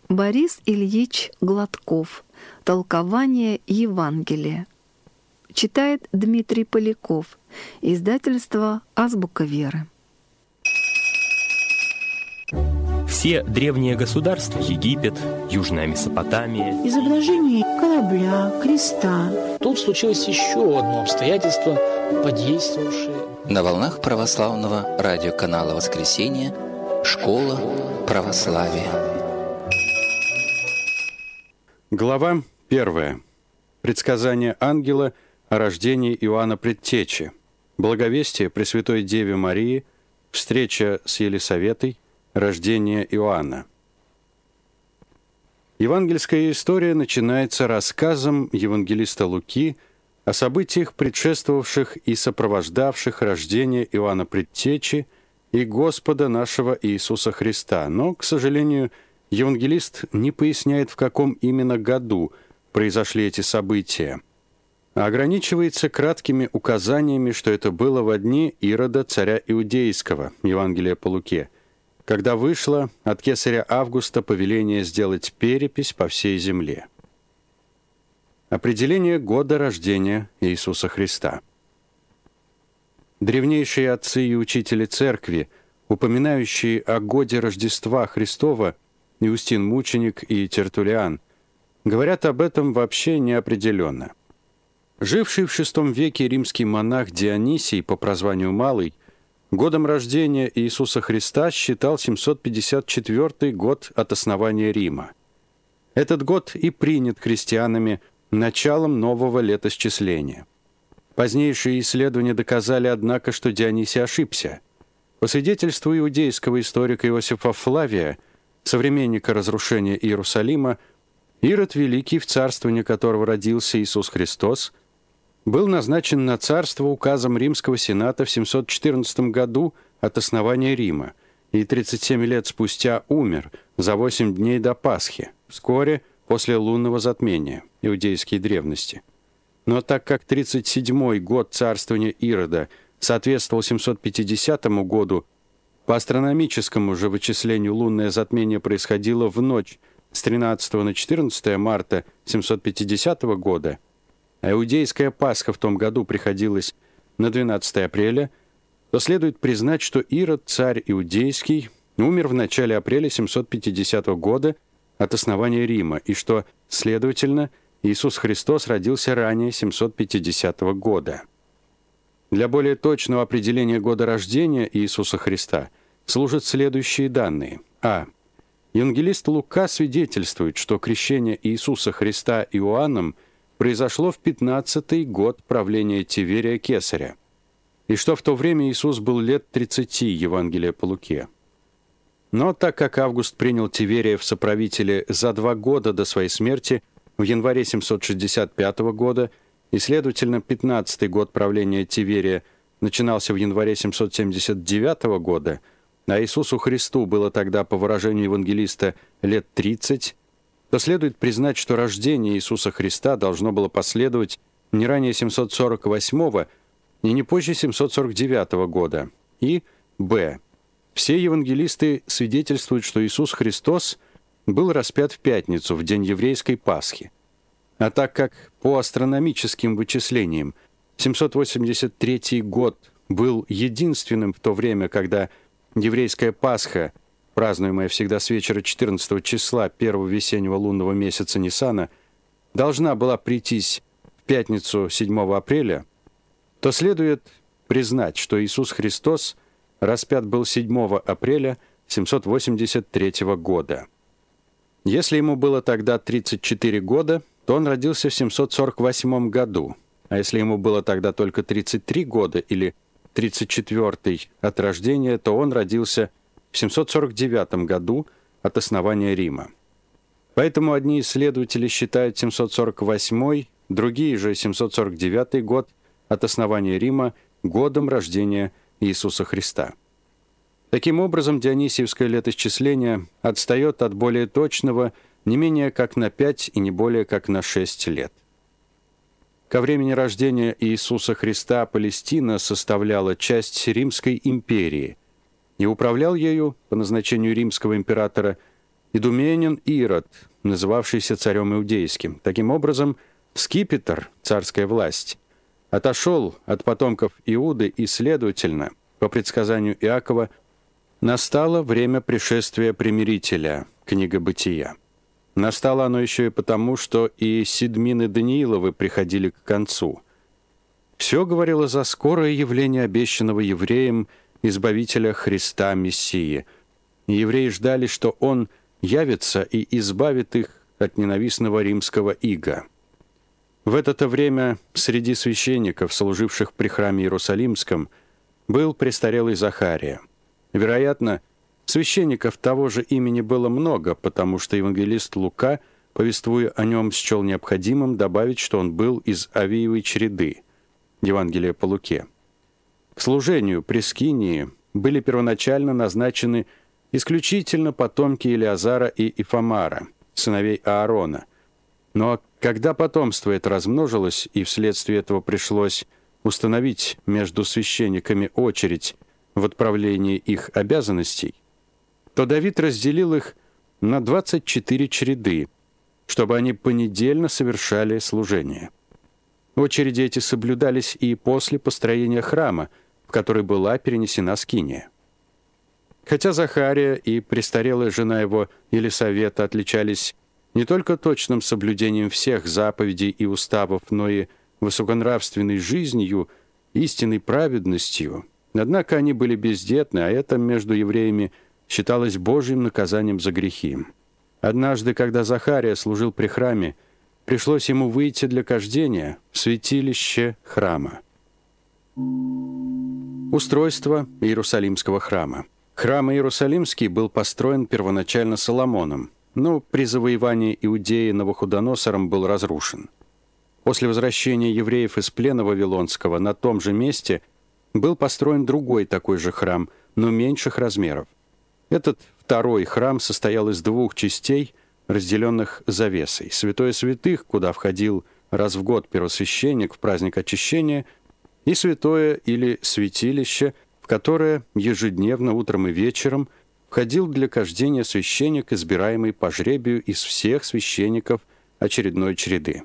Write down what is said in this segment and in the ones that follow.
Борис Ильич Гладков. Толкование Евангелия. Читает Дмитрий Поляков. Издательство «Азбука веры». Все древние государства — Египет, Южная Месопотамия. Изображение корабля, креста. Тут случилось еще одно обстоятельство, подействовавшее. На волнах православного радиоканала «Воскресенье» «Школа православия». Глава 1. Предсказание ангела о рождении Иоанна Предтечи. Благовестие Пресвятой Деве Марии. Встреча с Елисаветой. Рождение Иоанна. Евангельская история начинается рассказом евангелиста Луки о событиях, предшествовавших и сопровождавших рождение Иоанна Предтечи и Господа нашего Иисуса Христа. Но, к сожалению, евангелист не поясняет, в каком именно году произошли эти события, а ограничивается краткими указаниями, что это было во дни Ирода, царя Иудейского, Евангелие по Луке, когда вышло от кесаря Августа повеление сделать перепись по всей земле. Определение года рождения Иисуса Христа. Древнейшие отцы и учители церкви, упоминающие о годе Рождества Христова, Иустин Мученик и Тертуллиан, говорят об этом вообще неопределенно. Живший в VI веке римский монах Дионисий по прозванию Малый годом рождения Иисуса Христа считал 754 год от основания Рима. Этот год и принят христианами началом нового летосчисления. Позднейшие исследования доказали, однако, что Дионисий ошибся. По свидетельству иудейского историка Иосифа Флавия, современника разрушения Иерусалима, Ирод Великий, в царствовании которого родился Иисус Христос, был назначен на царство указом Римского Сената в 714 году от основания Рима и 37 лет спустя умер за 8 дней до Пасхи, вскоре после лунного затмения, иудейские древности. Но так как 37-й год царствования Ирода соответствовал 750 году, по астрономическому же вычислению лунное затмение происходило в ночь с 13 на 14 марта 750 года, а иудейская Пасха в том году приходилась на 12 апреля, то следует признать, что Ирод, царь иудейский, умер в начале апреля 750 года от основания Рима, и что, следовательно, Иисус Христос родился ранее 750 года. Для более точного определения года рождения Иисуса Христа служат следующие данные. А. Евангелист Лука свидетельствует, что крещение Иисуса Христа Иоанном произошло в 15-й год правления Тиверия Кесаря, и что в то время Иисус был лет 30, Евангелие по Луке. Но так как Август принял Тиверия в соправители за 2 года до своей смерти, в январе 765 года, и, следовательно, 15-й год правления Тиверия начинался в январе 779 года, а Иисусу Христу было тогда, по выражению евангелиста, лет 30, то следует признать, что рождение Иисуса Христа должно было последовать не ранее 748 и не позже 749 года. И б. Все евангелисты свидетельствуют, что Иисус Христос был распят в пятницу, в день еврейской Пасхи. А так как по астрономическим вычислениям 783 год был единственным в то время, когда еврейская Пасха, празднуемая всегда с вечера 14 числа первого весеннего лунного месяца Нисана, должна была прийтись в пятницу 7 апреля, то следует признать, что Иисус Христос распят был 7 апреля 783 года. Если ему было тогда 34 года, то он родился в 748 году, а если ему было тогда только 33 года или 34-й от рождения, то он родился в 749 году от основания Рима. Поэтому одни исследователи считают 748, другие же 749 год от основания Рима годом рождения Иисуса Христа. Таким образом, дионисиевское летоисчисление отстает от более точного не менее как на 5 и не более как на 6 лет. Ко времени рождения Иисуса Христа Палестина составляла часть Римской империи, и управлял ею по назначению римского императора идуменин Ирод, называвшийся царем иудейским. Таким образом, скипетр, царская власть, отошел от потомков Иуды, и, следовательно, по предсказанию Иакова, настало время пришествия примирителя, книга Бытия. Настало оно еще и потому, что и седмины Данииловы приходили к концу. Все говорило за скорое явление обещанного евреям Избавителя Христа Мессии. Евреи ждали, что Он явится и избавит их от ненавистного римского ига. В это-то время среди священников, служивших при храме Иерусалимском, был престарелый Захария. Вероятно, священников того же имени было много, потому что евангелист Лука, повествуя о нем, счел необходимым добавить, что он был из Авиевой череды. Евангелие по Луке. К служению при скинии были первоначально назначены исключительно потомки Илиазара и Ифамара, сыновей Аарона. Но когда потомство это размножилось, и вследствие этого пришлось установить между священниками очередь в отправлении их обязанностей, то Давид разделил их на 24 череды, чтобы они понедельно совершали служение. Очереди эти соблюдались и после построения храма, в который была перенесена скиния. Хотя Захария и престарелая жена его Елисавета отличались не только точным соблюдением всех заповедей и уставов, но и высоконравственной жизнью, истинной праведностью, однако они были бездетны, а это между евреями считалось Божьим наказанием за грехи. Однажды, когда Захария служил при храме, пришлось ему выйти для кождения в святилище храма. Устройство Иерусалимского храма. Храм Иерусалимский был построен первоначально Соломоном, но при завоевании Иудеи Навуходоносором был разрушен. После возвращения евреев из плена Вавилонского на том же месте был построен другой такой же храм, но меньших размеров. Этот второй храм состоял из двух частей, разделенных завесой. Святое святых, куда входил раз в год первосвященник в праздник очищения, и святое или святилище, в которое ежедневно утром и вечером входил для кождения священник, избираемый по жребию из всех священников очередной череды.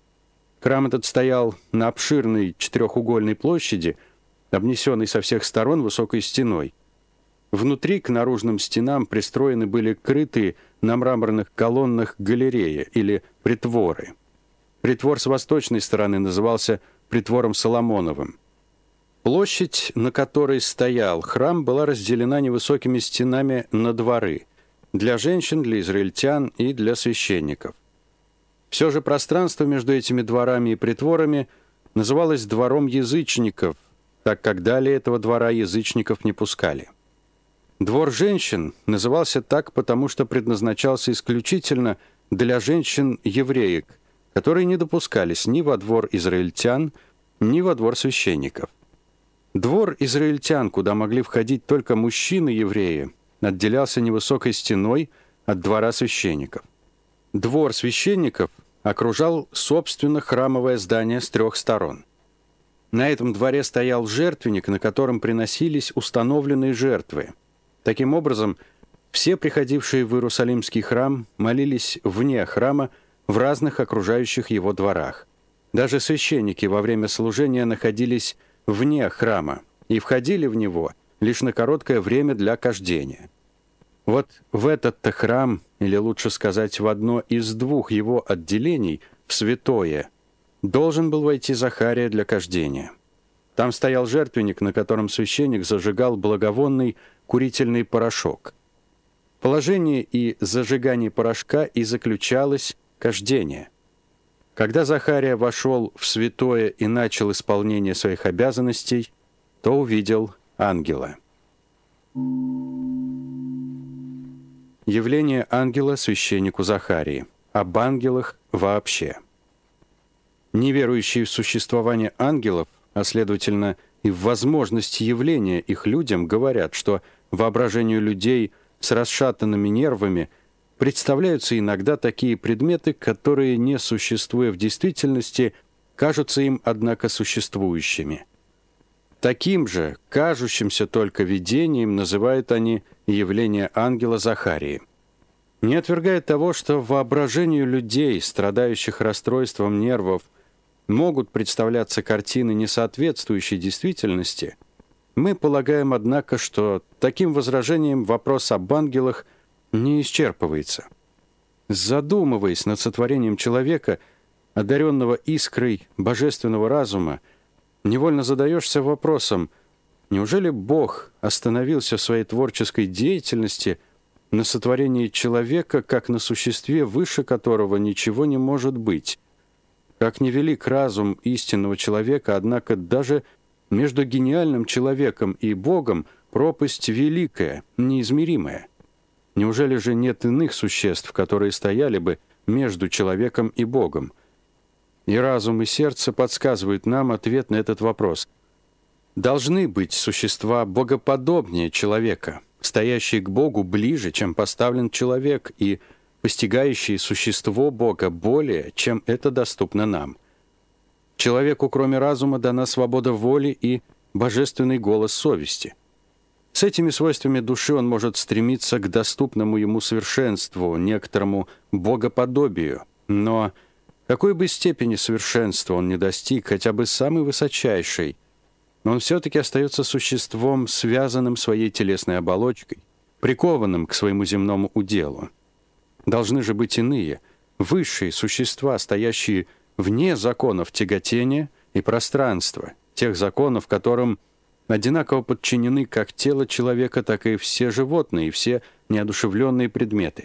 Храм этот стоял на обширной четырехугольной площади, обнесенной со всех сторон высокой стеной. Внутри к наружным стенам пристроены были крытые на мраморных колоннах галереи или притворы. Притвор с восточной стороны назывался притвором Соломоновым. Площадь, на которой стоял храм, была разделена невысокими стенами на дворы для женщин, для израильтян и для священников. Все же пространство между этими дворами и притворами называлось двором язычников, так как далее этого двора язычников не пускали. Двор женщин назывался так, потому что предназначался исключительно для женщин-евреек, которые не допускались ни во двор израильтян, ни во двор священников. Двор израильтян, куда могли входить только мужчины-евреи, отделялся невысокой стеной от двора священников. Двор священников окружал, собственно, храмовое здание с трех сторон. На этом дворе стоял жертвенник, на котором приносились установленные жертвы. Таким образом, все приходившие в Иерусалимский храм молились вне храма в разных окружающих его дворах. Даже священники во время служения находились вне храма и входили в него лишь на короткое время для кождения. Вот в этот-то храм, или лучше сказать, в одно из двух его отделений, в святое, должен был войти Захария для кождения. Там стоял жертвенник, на котором священник зажигал благовонный курительный порошок. Положение и зажигание порошка и заключалось кождение. Когда Захария вошел в святое и начал исполнение своих обязанностей, то увидел ангела. Явление ангела священнику Захарии. Об ангелах вообще. Неверующие в существование ангелов, а следовательно и в возможность явления их людям, говорят, что воображению людей с расшатанными нервами представляются иногда такие предметы, которые, не существуя в действительности, кажутся им, однако, существующими. Таким же, кажущимся только видением, называют они явление ангела Захарии. не отвергая того, что воображению людей, страдающих расстройством нервов, могут представляться картины, не соответствующие действительности, мы полагаем, однако, что таким возражением вопрос об ангелах не исчерпывается. Задумываясь над сотворением человека, одаренного искрой божественного разума, невольно задаешься вопросом: неужели Бог остановился в своей творческой деятельности на сотворении человека, как на существе, выше которого ничего не может быть? Как невелик разум истинного человека, однако даже между гениальным человеком и Богом пропасть великая, неизмеримая. Неужели же нет иных существ, которые стояли бы между человеком и Богом? И разум, и сердце подсказывают нам ответ на этот вопрос. Должны быть существа богоподобнее человека, стоящие к Богу ближе, чем поставлен человек, и постигающие существо Бога более, чем это доступно нам. Человеку, кроме разума, дана свобода воли и божественный голос совести. С этими свойствами души он может стремиться к доступному ему совершенству, некоторому богоподобию. Но какой бы степени совершенства он ни достиг, хотя бы самый высочайший, он все-таки остается существом, связанным своей телесной оболочкой, прикованным к своему земному уделу. Должны же быть иные, высшие существа, стоящие вне законов тяготения и пространства, тех законов, которым одинаково подчинены как тело человека, так и все животные, и все неодушевленные предметы.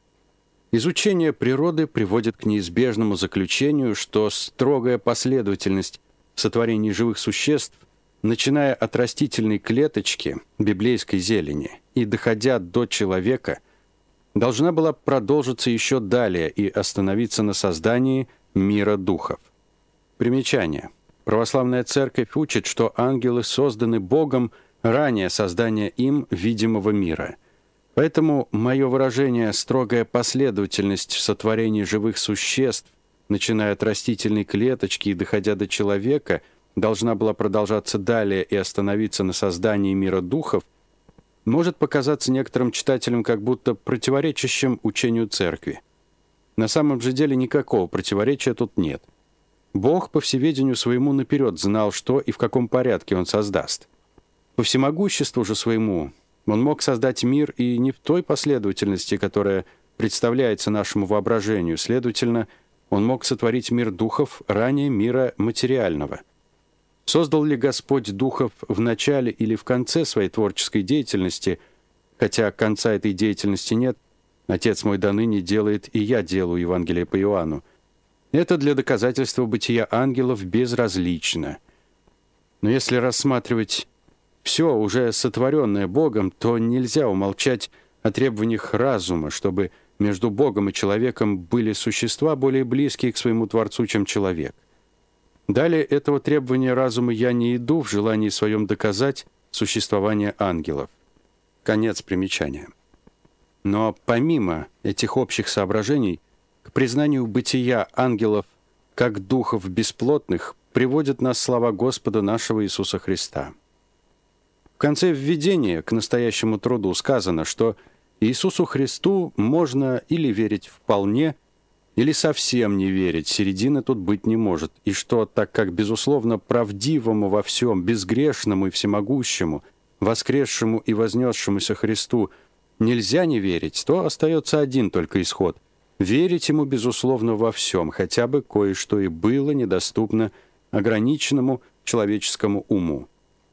Изучение природы приводит к неизбежному заключению, что строгая последовательность в сотворении живых существ, начиная от растительной клеточки, библейской зелени, и доходя до человека, должна была продолжиться еще далее и остановиться на создании мира духов. Примечание. Православная церковь учит, что ангелы созданы Богом ранее создания им видимого мира. Поэтому мое выражение «строгая последовательность в сотворении живых существ», начиная от растительной клеточки и доходя до человека, должна была продолжаться далее и остановиться на создании мира духов, может показаться некоторым читателям как будто противоречащим учению церкви. На самом же деле никакого противоречия тут нет. Бог, по всеведению своему, наперед знал, что и в каком порядке Он создаст. По всемогуществу же своему Он мог создать мир и не в той последовательности, которая представляется нашему воображению. Следовательно, Он мог сотворить мир духов ранее мира материального. Создал ли Господь духов в начале или в конце своей творческой деятельности, хотя конца этой деятельности нет, Отец мой до ныне делает, и я делаю, Евангелие по Иоанну. Это для доказательства бытия ангелов безразлично. Но если рассматривать все уже сотворенное Богом, то нельзя умолчать о требованиях разума, чтобы между Богом и человеком были существа более близкие к своему Творцу, чем человек. Далее этого требования разума я не иду в желании своем доказать существование ангелов. Конец примечания. Но помимо этих общих соображений, к признанию бытия ангелов как духов бесплотных приводят нас слова Господа нашего Иисуса Христа. В конце введения к настоящему труду сказано, что Иисусу Христу можно или верить вполне, или совсем не верить, середины тут быть не может, и что, так как, безусловно, правдивому во всем, безгрешному и всемогущему, воскресшему и вознесшемуся Христу нельзя не верить, то остается один только исход — верить Ему, безусловно, во всем, хотя бы кое-что и было недоступно ограниченному человеческому уму.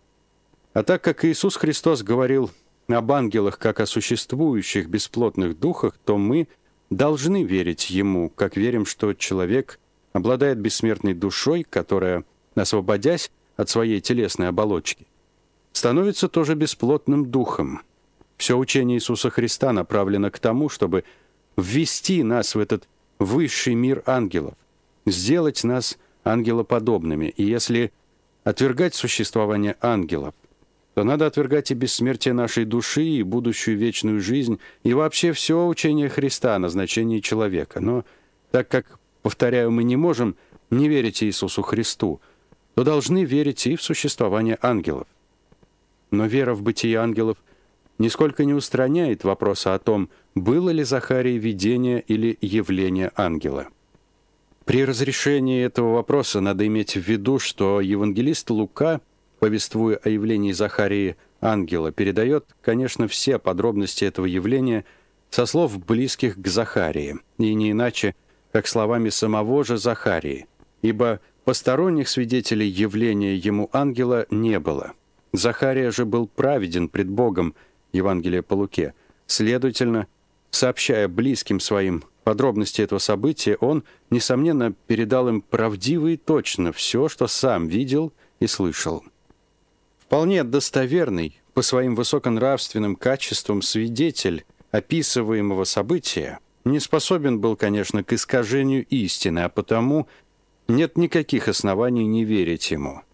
А так как Иисус Христос говорил об ангелах как о существующих бесплотных духах, то мы должны верить Ему, как верим, что человек обладает бессмертной душой, которая, освободясь от своей телесной оболочки, становится тоже бесплотным духом. Все учение Иисуса Христа направлено к тому, чтобы ввести нас в этот высший мир ангелов, сделать нас ангелоподобными. И если отвергать существование ангелов, то надо отвергать и бессмертие нашей души, и будущую вечную жизнь, и вообще все учение Христа о назначении человека. Но так как, повторяю, мы не можем не верить Иисусу Христу, то должны верить и в существование ангелов. Но вера в бытие ангелов нисколько не устраняет вопроса о том, было ли Захарии видение или явление ангела. При разрешении этого вопроса надо иметь в виду, что евангелист Лука, повествуя о явлении Захарии ангела, передает, конечно, все подробности этого явления со слов, близких к Захарии, и не иначе, как словами самого же Захарии, ибо посторонних свидетелей явления ему ангела не было. Захария же был праведен пред Богом, Евангелие по Луке. Следовательно, сообщая близким своим подробности этого события, он, несомненно, передал им правдиво и точно все, что сам видел и слышал. Вполне достоверный по своим высоконравственным качествам свидетель описываемого события не способен был, конечно, к искажению истины, а потому нет никаких оснований не верить ему.